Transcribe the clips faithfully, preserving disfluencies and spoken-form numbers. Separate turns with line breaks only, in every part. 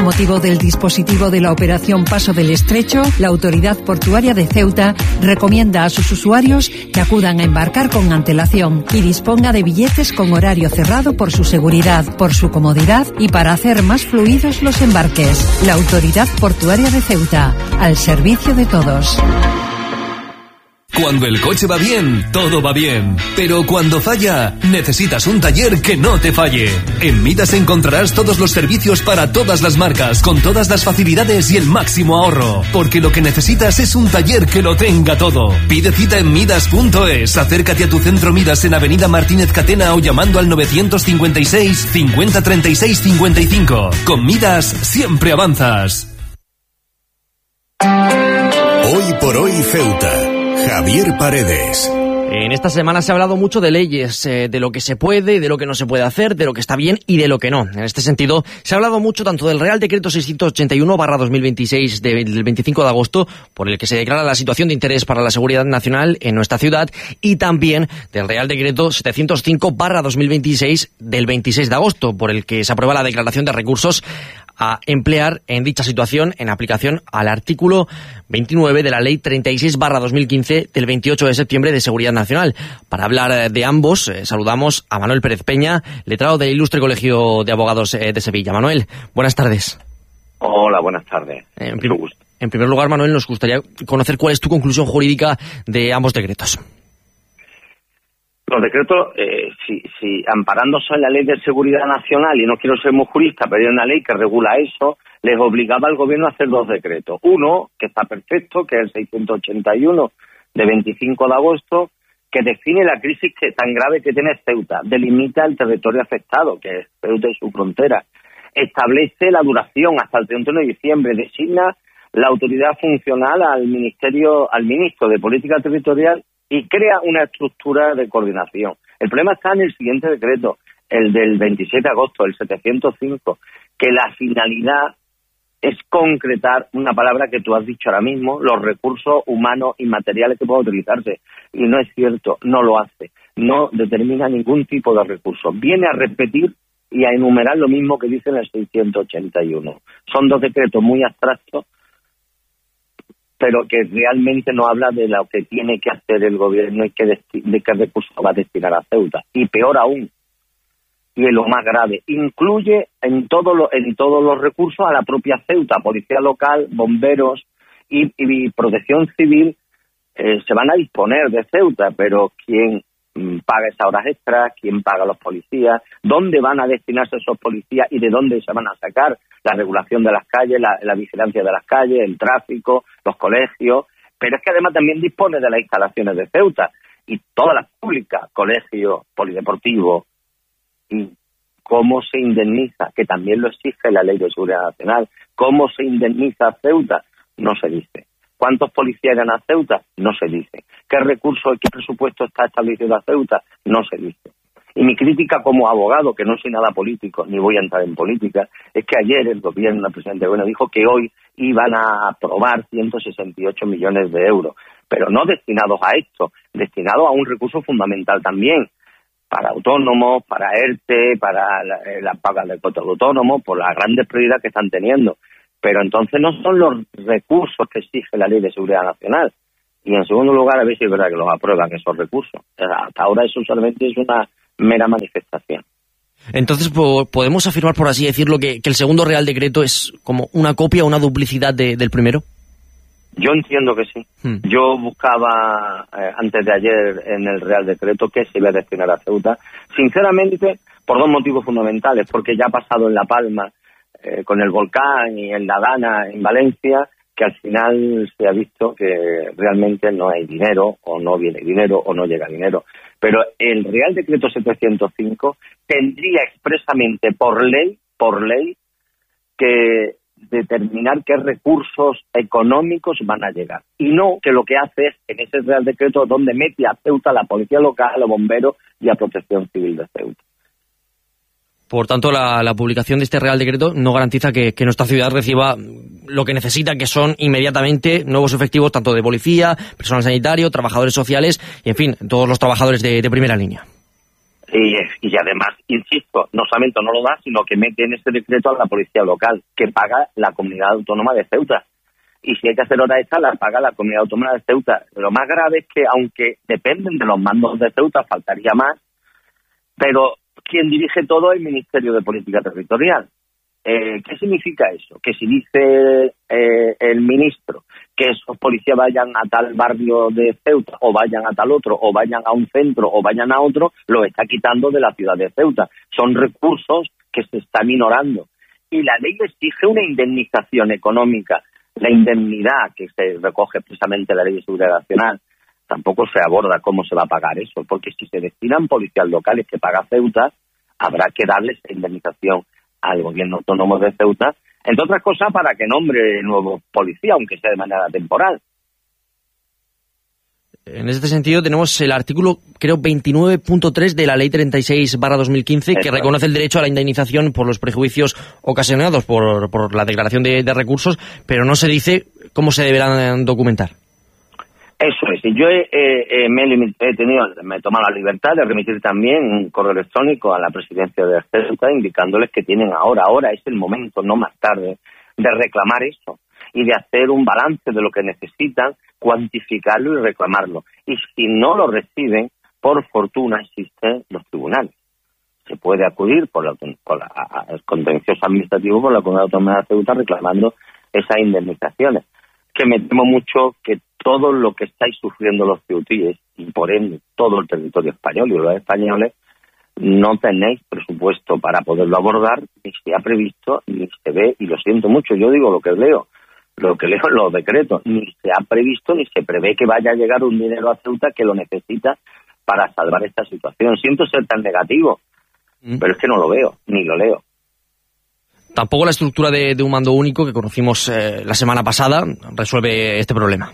motivo del dispositivo de la operación Paso del Estrecho, la Autoridad Portuaria de Ceuta recomienda a sus usuarios que acudan a embarcar con antelación y disponga de billetes con horario cerrado por su seguridad, por su comodidad y para hacer más fluidos los embarques. La Autoridad Portuaria de Ceuta, al servicio de todos.
Cuando el coche va bien, todo va bien. Pero cuando falla, necesitas un taller que no te falle. En Midas encontrarás todos los servicios para todas las marcas, con todas las facilidades y el máximo ahorro. Porque lo que necesitas es un taller que lo tenga todo. Pide cita en Midas punto es. Acércate a tu centro Midas en Avenida Martínez Catena o llamando al novecientos cincuenta y seis, cincuenta, treinta y seis, cincuenta y cinco. Con Midas siempre avanzas.
Hoy por hoy Ceuta. Javier Paredes.
En esta semana se ha hablado mucho de leyes, eh, de lo que se puede y de lo que no se puede hacer, de lo que está bien y de lo que no. En este sentido, se ha hablado mucho tanto del Real Decreto seiscientos ochenta y uno barra dos mil veintiséis del veinticinco de agosto, por el que se declara la situación de interés para la seguridad nacional en nuestra ciudad, y también del Real Decreto setecientos cinco barra dos mil veintiséis del veintiséis de agosto, por el que se aprueba la declaración de recursos a emplear en dicha situación en aplicación al artículo veintinueve de la Ley treinta y seis barra dos mil quince del veintiocho de septiembre de Seguridad Nacional. Para hablar de ambos, eh, saludamos a Manuel Pérez Peña, letrado del Ilustre Colegio de Abogados eh, de Sevilla. Manuel, buenas tardes.
Hola, buenas tardes.
Eh, en, prim- en primer lugar, Manuel, nos gustaría conocer cuál es tu conclusión jurídica de ambos decretos.
Los decretos, eh, si, si amparándose en la Ley de Seguridad Nacional, y no quiero ser muy jurista, pero hay una ley que regula eso, les obligaba al gobierno a hacer dos decretos. Uno, que está perfecto, que es el seiscientos ochenta y uno de veinticinco de agosto, que define la crisis que tan grave que tiene Ceuta, delimita el territorio afectado, que es Ceuta y su frontera, establece la duración hasta el treinta y uno de diciembre, designa la autoridad funcional al ministerio, al ministro de Política Territorial, y crea una estructura de coordinación. El problema está en el siguiente decreto, el del veintisiete de agosto, el setecientos cinco, que la finalidad es concretar una palabra que tú has dicho ahora mismo, los recursos humanos y materiales que pueden utilizarse. Y no es cierto, no lo hace. No determina ningún tipo de recursos. Viene a repetir y a enumerar lo mismo que dice en el seiscientos ochenta y uno. Son dos decretos muy abstractos, pero que realmente no habla de lo que tiene que hacer el gobierno y que desti- de qué recursos va a destinar a Ceuta. Y peor aún, y es lo más grave, incluye en, todo lo, en todos los recursos a la propia Ceuta, policía local, bomberos y, y protección civil. Eh, se van a disponer de Ceuta, pero ¿quién mm, paga esas horas extras? ¿Quién paga a los policías? ¿Dónde van a destinarse esos policías y de dónde se van a sacar? La regulación de las calles, la, la vigilancia de las calles, el tráfico, los colegios, pero es que además también dispone de las instalaciones de Ceuta y todas las públicas, colegios, polideportivos, y cómo se indemniza, que también lo exige la Ley de Seguridad Nacional, cómo se indemniza a Ceuta, no se dice. ¿Cuántos policías irán a Ceuta? No se dice. ¿Qué recursos, qué presupuesto está establecido a Ceuta? No se dice. Y mi crítica como abogado, que no soy nada político, ni voy a entrar en política, es que ayer el gobierno, el presidente Bueno, dijo que hoy iban a aprobar ciento sesenta y ocho millones de euros, pero no destinados a esto, destinados a un recurso fundamental también, para autónomos, para ERTE, para la, la paga del coto autónomo, por las grandes prioridades que están teniendo. Pero entonces no son los recursos que exige la Ley de Seguridad Nacional. Y en segundo lugar, a ver si es verdad que los aprueban esos recursos. Hasta ahora eso solamente es una mera manifestación.
Entonces, ¿podemos afirmar, por así decirlo, que, que el segundo Real Decreto es como una copia, una duplicidad de, del primero?
Yo entiendo que sí. Hmm. Yo buscaba eh, antes de ayer en el Real Decreto qué se iba a destinar a Ceuta. Sinceramente, por dos motivos fundamentales. Porque ya ha pasado en La Palma eh, con el volcán y en La Dana, en Valencia, que al final se ha visto que realmente no hay dinero, o no viene dinero, o no llega dinero. Pero el Real Decreto setecientos cinco tendría expresamente por ley, por ley, que determinar qué recursos económicos van a llegar. Y no que lo que hace es, en ese Real Decreto, donde mete a Ceuta la policía local, a los bomberos y a Protección Civil de Ceuta.
Por tanto, la, la publicación de este Real Decreto no garantiza que, que nuestra ciudad reciba lo que necesita, que son inmediatamente nuevos efectivos, tanto de policía, personal sanitario, trabajadores sociales y, en fin, todos los trabajadores de, de primera línea.
Y, y además insisto, no solamente no lo da, sino que mete en ese decreto a la policía local, que paga la comunidad autónoma de Ceuta. Y si hay que hacer hora extra, la paga la comunidad autónoma de Ceuta. Lo más grave es que, aunque dependen de los mandos de Ceuta, faltaría más, pero quien dirige todo es el Ministerio de Política Territorial. Eh, ¿Qué significa eso? Que si dice eh, el ministro que esos policías vayan a tal barrio de Ceuta, o vayan a tal otro, o vayan a un centro, o vayan a otro, lo está quitando de la ciudad de Ceuta. Son recursos que se están minorando. Y la ley exige una indemnización económica. La indemnidad que se recoge precisamente en la Ley de Seguridad Nacional, tampoco se aborda cómo se va a pagar eso, porque si se destinan policías locales que paga Ceuta, habrá que darles indemnización al gobierno autónomo de Ceuta, entre otras cosas para que nombre nuevo policía, aunque sea de manera temporal.
En este sentido tenemos el artículo, creo, veintinueve punto tres de la Ley treinta y seis barra dos mil quince, que reconoce el derecho a la indemnización por los prejuicios ocasionados por, por la declaración de, de recursos, pero no se dice cómo se deberán documentar.
Eso es, y yo he, eh, me, he tenido, me he tomado la libertad de remitir también un correo electrónico a la presidencia de Ceuta indicándoles que tienen ahora, ahora es el momento, no más tarde, de reclamar eso y de hacer un balance de lo que necesitan, cuantificarlo y reclamarlo. Y si no lo reciben, por fortuna existen los tribunales. Se puede acudir por, la, por la, a, a, el contencioso administrativo por la Comunidad Autónoma de Ceuta reclamando esas indemnizaciones. Que me temo mucho que todo lo que estáis sufriendo los ceutíes, y por ende todo el territorio español y los españoles, no tenéis presupuesto para poderlo abordar, ni se ha previsto, ni se ve, y lo siento mucho, yo digo lo que leo, lo que leo en los decretos, ni se ha previsto, ni se prevé que vaya a llegar un dinero a Ceuta que lo necesita para salvar esta situación. Siento ser tan negativo, mm. pero es que no lo veo, ni lo leo.
Tampoco la estructura de, de un mando único que conocimos eh, la semana pasada resuelve este problema.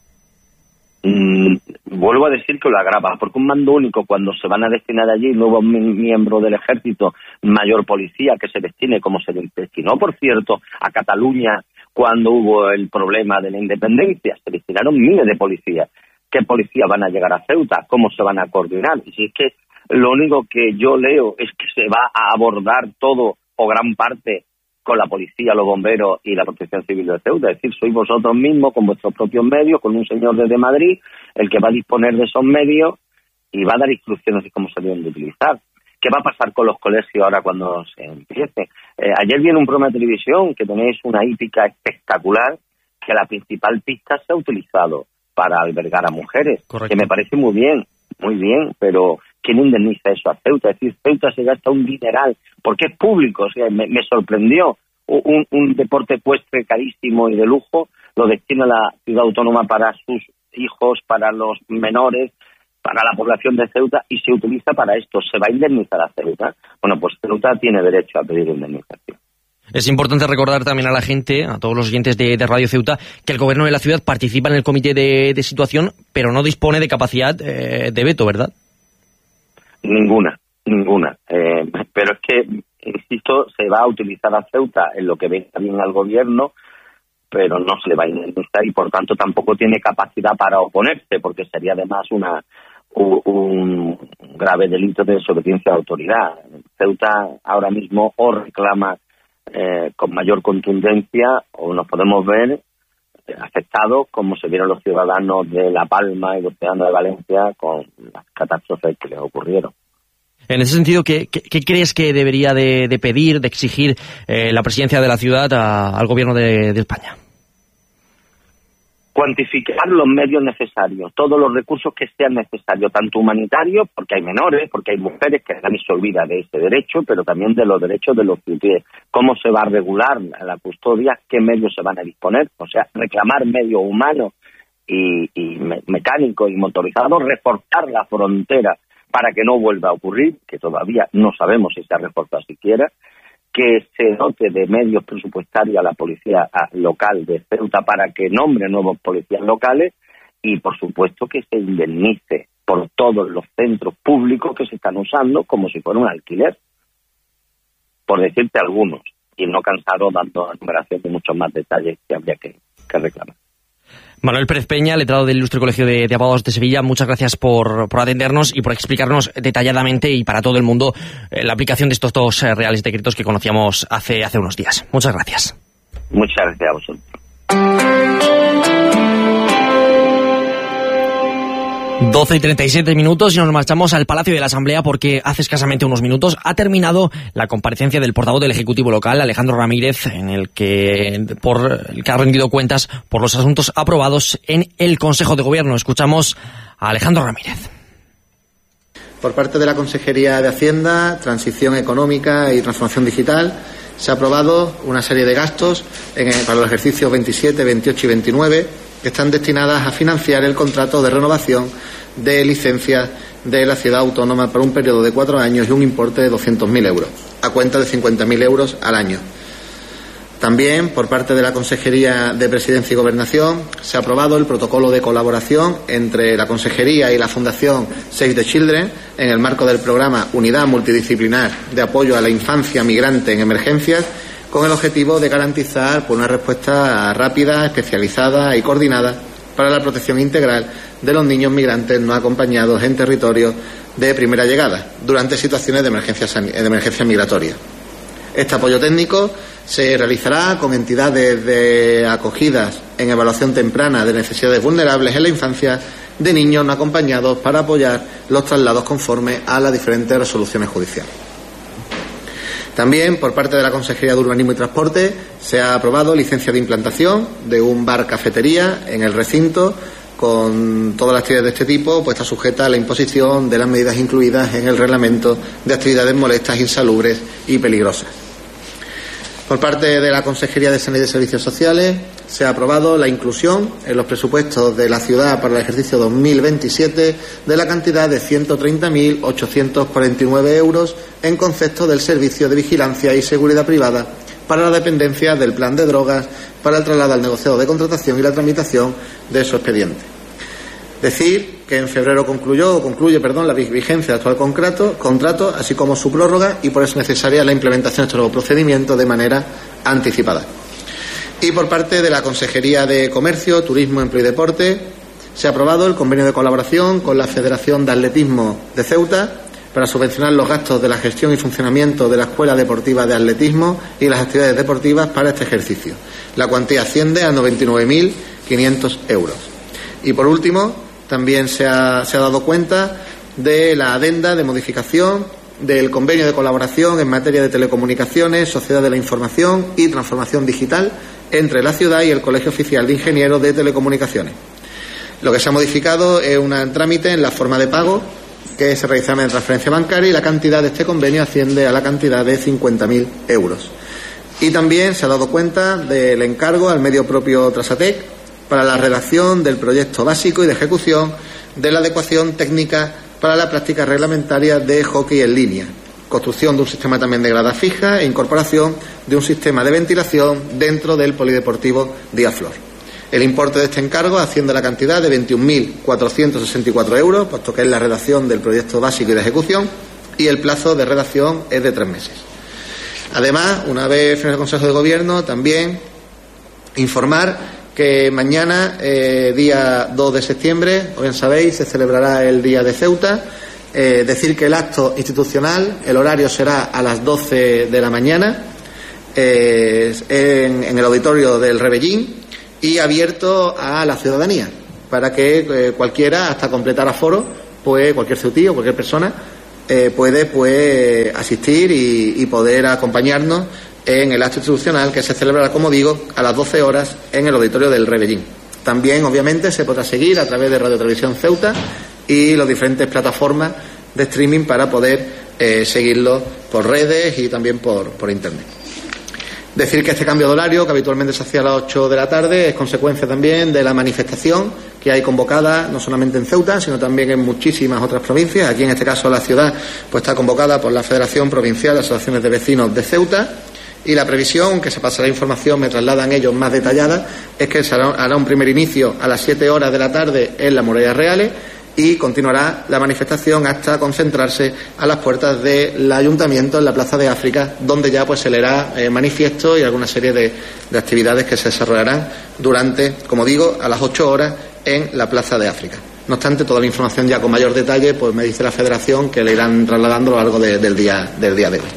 Mm, vuelvo a decir que lo agrava, porque un mando único, cuando se van a destinar allí nuevos miembros del ejército, mayor policía que se destine, como se destinó, por cierto, a Cataluña cuando hubo el problema de la independencia, se destinaron miles de policías. ¿Qué policías van a llegar a Ceuta? ¿Cómo se van a coordinar? Y si es que lo único que yo leo es que se va a abordar todo o gran parte con la policía, los bomberos y la protección civil de Ceuta. Es decir, sois vosotros mismos con vuestros propios medios, con un señor desde Madrid, el que va a disponer de esos medios y va a dar instrucciones de cómo se deben de utilizar. ¿Qué va a pasar con los colegios ahora cuando se empiece? Eh, ayer vi en un programa de televisión que tenéis una hípica espectacular, que la principal pista se ha utilizado para albergar a mujeres. Correcto. Que me parece muy bien, muy bien, pero ¿quién indemniza eso a Ceuta? Es decir, Ceuta se gasta un dineral, porque es público. O sea, me, me sorprendió un, un deporte ecuestre carísimo y de lujo, lo destina la ciudad autónoma para sus hijos, para los menores, para la población de Ceuta, y se utiliza para esto. ¿Se va a indemnizar a Ceuta? Bueno, pues Ceuta tiene derecho a pedir indemnización.
Es importante recordar también a la gente, a todos los oyentes de, de Radio Ceuta, que el gobierno de la ciudad participa en el comité de, de situación, pero no dispone de capacidad eh, de veto, ¿verdad? Ninguna,
ninguna. Eh, pero es que, insisto, se va a utilizar a Ceuta en lo que venga bien al gobierno, pero no se le va a indemnizar y por tanto tampoco tiene capacidad para oponerse, porque sería además una un, un grave delito de desobediencia a la autoridad. Ceuta ahora mismo o reclama eh, con mayor contundencia o nos podemos ver eh, afectados como se vieron los ciudadanos de La Palma y los ciudadanos de Valencia con las catástrofes que les ocurrieron.
En ese sentido, ¿qué, qué, qué crees que debería de, de pedir, de exigir eh, la presidencia de la ciudad a, al gobierno de, de España?
Cuantificar los medios necesarios, todos los recursos que sean necesarios, tanto humanitarios, porque hay menores, porque hay mujeres que nadie se olvida de ese derecho, pero también de los derechos de los ciudadanos. ¿Cómo se va a regular la custodia? ¿Qué medios se van a disponer? O sea, reclamar medios humanos y, y me, mecánicos y motorizados, reforzar la frontera para que no vuelva a ocurrir, que todavía no sabemos si se ha reforzado siquiera, que se dote de medios presupuestarios a la policía local de Ceuta para que nombre nuevos policías locales y, por supuesto, que se indemnice por todos los centros públicos que se están usando como si fuera un alquiler, por decirte algunos, y no cansaros dando la numeración de muchos más detalles que habría que, que reclamar.
Manuel Pérez Peña, letrado del Ilustre Colegio de, de Abogados de Sevilla, muchas gracias por, por atendernos y por explicarnos detalladamente y para todo el mundo eh, la aplicación de estos dos eh, reales decretos que conocíamos hace, hace unos días. Muchas gracias.
Muchas gracias a vosotros.
doce y treinta y siete minutos y nos marchamos al Palacio de la Asamblea porque hace escasamente unos minutos ha terminado la comparecencia del portavoz del Ejecutivo local, Alejandro Ramírez, en el que, por, el que ha rendido cuentas por los asuntos aprobados en el Consejo de Gobierno. Escuchamos a Alejandro Ramírez.
Por parte de la Consejería de Hacienda, Transición Económica y Transformación Digital, se ha aprobado una serie de gastos en el, para los ejercicios veintisiete, veintiocho y veintinueve que están destinadas a financiar el contrato de renovación de licencias de la ciudad autónoma por un periodo de cuatro años y un importe de doscientos mil euros, a cuenta de cincuenta mil euros al año. También, por parte de la Consejería de Presidencia y Gobernación, se ha aprobado el protocolo de colaboración entre la Consejería y la Fundación Save the Children en el marco del programa Unidad Multidisciplinar de Apoyo a la Infancia Migrante en Emergencias, con el objetivo de garantizar pues, una respuesta rápida, especializada y coordinada para la protección integral de los niños migrantes no acompañados en territorios de primera llegada durante situaciones de emergencia, de emergencia migratoria. Este apoyo técnico se realizará con entidades de acogidas en evaluación temprana de necesidades vulnerables en la infancia de niños no acompañados para apoyar los traslados conforme a las diferentes resoluciones judiciales. También, por parte de la Consejería de Urbanismo y Transporte, se ha aprobado licencia de implantación de un bar-cafetería en el recinto. Con todas las actividades de este tipo, pues está sujeta a la imposición de las medidas incluidas en el reglamento de actividades molestas, insalubres y peligrosas. Por parte de la Consejería de Sanidad y Servicios Sociales, se ha aprobado la inclusión en los presupuestos de la ciudad para el ejercicio dos mil veintisiete de la cantidad de ciento treinta mil ochocientos cuarenta y nueve euros en concepto del Servicio de Vigilancia y Seguridad Privada para la dependencia del Plan de Drogas, para el traslado al negociado de contratación y la tramitación de su expediente. Decir que en febrero concluyó o concluye perdón, la vigencia del actual contrato, contrato, así como su prórroga, y por eso es necesaria la implementación de este nuevo procedimiento de manera anticipada. Y por parte de la Consejería de Comercio, Turismo, Empleo y Deporte, se ha aprobado el convenio de colaboración con la Federación de Atletismo de Ceuta para subvencionar los gastos de la gestión y funcionamiento de la Escuela Deportiva de Atletismo y las actividades deportivas para este ejercicio. La cuantía asciende a noventa y nueve mil quinientos euros. Y por último, también se ha, se ha dado cuenta de la adenda de modificación del convenio de colaboración en materia de telecomunicaciones, sociedad de la información y transformación digital entre la ciudad y el Colegio Oficial de Ingenieros de Telecomunicaciones. Lo que se ha modificado es un trámite en la forma de pago que se realiza en transferencia bancaria y la cantidad de este convenio asciende a la cantidad de cincuenta mil euros. Y también se ha dado cuenta del encargo al medio propio Trasatec para la redacción del proyecto básico y de ejecución de la adecuación técnica para la práctica reglamentaria de hockey en línea, construcción de un sistema también de gradas fijas e incorporación de un sistema de ventilación dentro del polideportivo Díaz Flor. El importe de este encargo asciende a la cantidad de veintiún mil cuatrocientos sesenta y cuatro euros, puesto que es la redacción del proyecto básico y de ejecución, y el plazo de redacción es de tres meses. Además, una vez en el Consejo de Gobierno, también informar que mañana, eh, día dos de septiembre, como bien sabéis, se celebrará el Día de Ceuta. Eh, decir que el acto institucional, el horario será a las doce de la mañana, eh, en, en el auditorio del Rebellín, y abierto a la ciudadanía, para que eh, cualquiera, hasta completar aforo, pues cualquier ceutío, cualquier persona, eh, puede pues asistir y, y poder acompañarnos en el acto institucional que se celebrará, como digo, a las doce horas en el auditorio del Rebellín. También, obviamente, se podrá seguir a través de Radio Televisión Ceuta y las diferentes plataformas de streaming para poder eh, seguirlo por redes y también por, por internet. Decir que este cambio de horario, que habitualmente se hacía a las ocho de la tarde, es consecuencia también de la manifestación que hay convocada no solamente en Ceuta, sino también en muchísimas otras provincias. Aquí, en este caso, la ciudad pues está convocada por la Federación Provincial de Asociaciones de Vecinos de Ceuta, y la previsión, que se pasará información, me trasladan ellos más detallada, es que se hará, hará un primer inicio a las siete horas de la tarde en las Murallas Reales y continuará la manifestación hasta concentrarse a las puertas del Ayuntamiento en la Plaza de África, donde ya pues se leerá eh, manifiesto y alguna serie de, de actividades que se desarrollarán durante, como digo, a las ocho horas en la Plaza de África. No obstante, toda la información ya con mayor detalle, pues me dice la Federación que le irán trasladando a lo largo de, del día del día de hoy.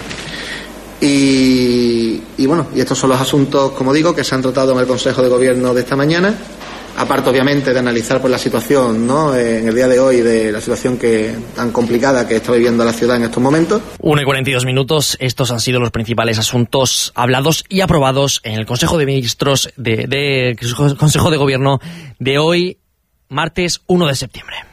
Y, y bueno, y estos son los asuntos, como digo, que se han tratado en el Consejo de Gobierno de esta mañana. Aparte, obviamente, de analizar pues, la situación, ¿no?, en el día de hoy, de la situación que tan complicada que está viviendo la ciudad en estos momentos.
una y cuarenta y dos minutos. Estos han sido los principales asuntos hablados y aprobados en el Consejo de Ministros de, de Consejo de Gobierno de hoy, martes uno de septiembre.